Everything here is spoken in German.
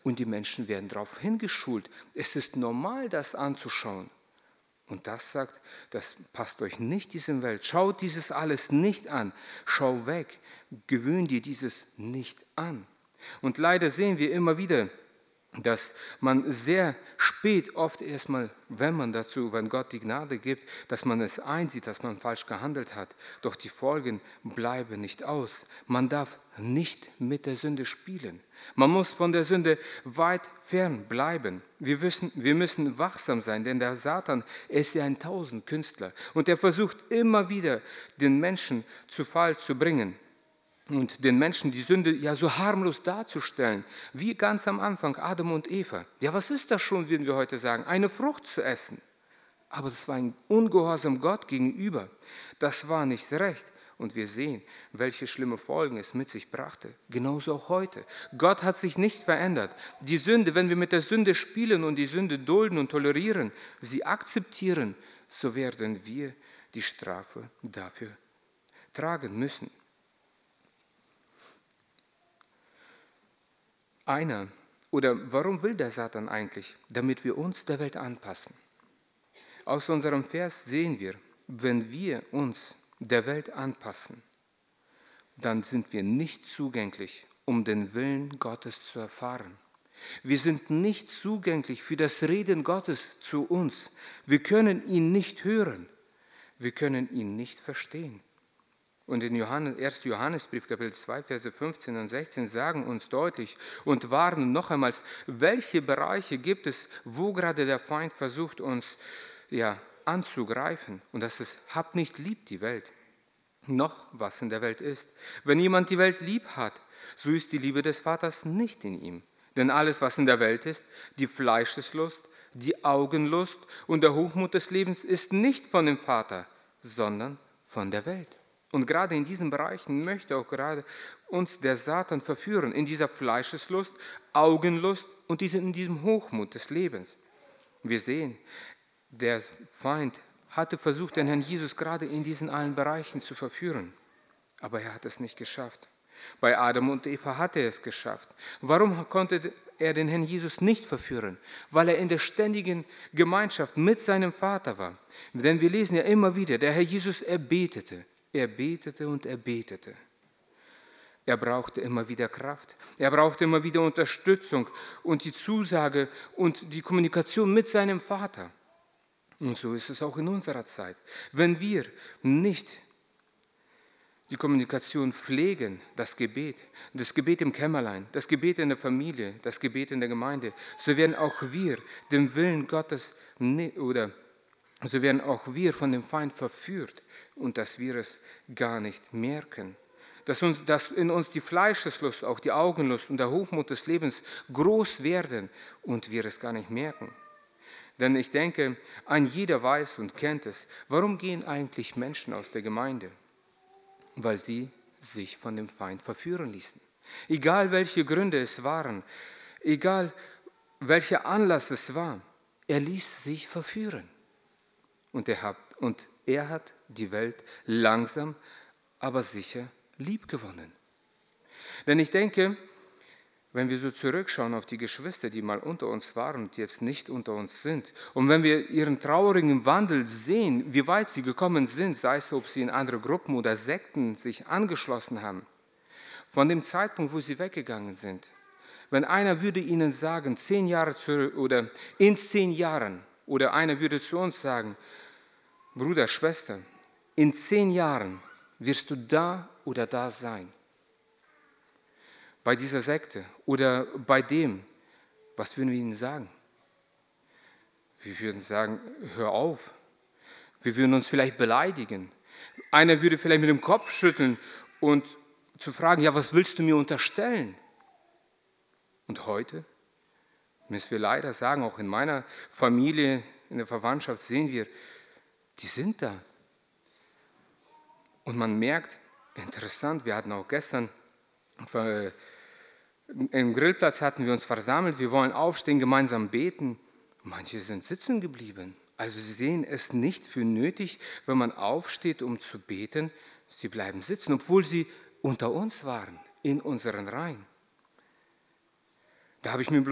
und die Menschen werden darauf hingeschult. Es ist normal, das anzuschauen. Und das sagt, das passt euch nicht, diese Welt. Schaut dieses alles nicht an. Schau weg. Gewöhn dir dieses nicht an. Und leider sehen wir immer wieder, dass man sehr spät oft erstmal, wenn Gott die Gnade gibt, dass man es einsieht, dass man falsch gehandelt hat. Doch die Folgen bleiben nicht aus. Man darf nicht mit der Sünde spielen. Man muss von der Sünde weit fern bleiben. Wir müssen wachsam sein, denn der Satan ist ja ein Tausendkünstler. Und er versucht immer wieder, den Menschen zu Fall zu bringen. Und den Menschen die Sünde ja so harmlos darzustellen, wie ganz am Anfang Adam und Eva. Ja, was ist das schon, würden wir heute sagen? Eine Frucht zu essen. Aber das war ein Ungehorsam Gott gegenüber. Das war nicht recht. Und wir sehen, welche schlimme Folgen es mit sich brachte. Genauso auch heute. Gott hat sich nicht verändert. Die Sünde, wenn wir mit der Sünde spielen und die Sünde dulden und tolerieren, sie akzeptieren, so werden wir die Strafe dafür tragen müssen. Warum will der Satan eigentlich? Damit wir uns der Welt anpassen. Aus unserem Vers sehen wir, wenn wir uns der Welt anpassen, dann sind wir nicht zugänglich, um den Willen Gottes zu erfahren. Wir sind nicht zugänglich für das Reden Gottes zu uns. Wir können ihn nicht hören. Wir können ihn nicht verstehen. Und in 1. Johannesbrief, Kapitel 2, Verse 15 und 16 sagen uns deutlich und warnen noch einmal, welche Bereiche gibt es, wo gerade der Feind versucht, uns anzugreifen. Und das ist, habt nicht lieb die Welt, noch was in der Welt ist. Wenn jemand die Welt lieb hat, so ist die Liebe des Vaters nicht in ihm. Denn alles, was in der Welt ist, die Fleischeslust, die Augenlust und der Hochmut des Lebens, ist nicht von dem Vater, sondern von der Welt. Und gerade in diesen Bereichen möchte auch gerade uns der Satan verführen, in dieser Fleischeslust, Augenlust und in diesem Hochmut des Lebens. Wir sehen, der Feind hatte versucht, den Herrn Jesus gerade in diesen allen Bereichen zu verführen. Aber er hat es nicht geschafft. Bei Adam und Eva hat er es geschafft. Warum konnte er den Herrn Jesus nicht verführen? Weil er in der ständigen Gemeinschaft mit seinem Vater war. Denn wir lesen ja immer wieder, der Herr Jesus, er betete und er betete. Er brauchte immer wieder Kraft. Er brauchte immer wieder Unterstützung und die Zusage und die Kommunikation mit seinem Vater. Und so ist es auch in unserer Zeit. Wenn wir nicht die Kommunikation pflegen, das Gebet im Kämmerlein, das Gebet in der Familie, das Gebet in der Gemeinde, so werden auch wir dem Willen Gottes so werden auch wir von dem Feind verführt und dass wir es gar nicht merken. Dass in uns die Fleischeslust, auch die Augenlust und der Hochmut des Lebens groß werden und wir es gar nicht merken. Denn ich denke, ein jeder weiß und kennt es, warum gehen eigentlich Menschen aus der Gemeinde? Weil sie sich von dem Feind verführen ließen. Egal welche Gründe es waren, egal welcher Anlass es war, er ließ sich verführen. Und er hat die Welt langsam, aber sicher liebgewonnen. Denn ich denke, wenn wir so zurückschauen auf die Geschwister, die mal unter uns waren und jetzt nicht unter uns sind, und wenn wir ihren traurigen Wandel sehen, wie weit sie gekommen sind, sei es, ob sie in andere Gruppen oder Sekten sich angeschlossen haben, von dem Zeitpunkt, wo sie weggegangen sind, wenn einer würde ihnen sagen, 10 Jahre zurück oder in 10 Jahren, oder einer würde zu uns sagen, Bruder, Schwester, in 10 Jahren wirst du da oder da sein. Bei dieser Sekte oder bei dem, was würden wir ihnen sagen? Wir würden sagen, hör auf. Wir würden uns vielleicht beleidigen. Einer würde vielleicht mit dem Kopf schütteln und zu fragen, ja, was willst du mir unterstellen? Und heute müssen wir leider sagen, auch in meiner Familie, in der Verwandtschaft sehen wir, die sind da. Und man merkt, interessant, wir hatten auch gestern im Grillplatz hatten wir uns versammelt, wir wollen aufstehen, gemeinsam beten. Manche sind sitzen geblieben. Also sie sehen es nicht für nötig, wenn man aufsteht, um zu beten, sie bleiben sitzen, obwohl sie unter uns waren, in unseren Reihen. Da habe ich mir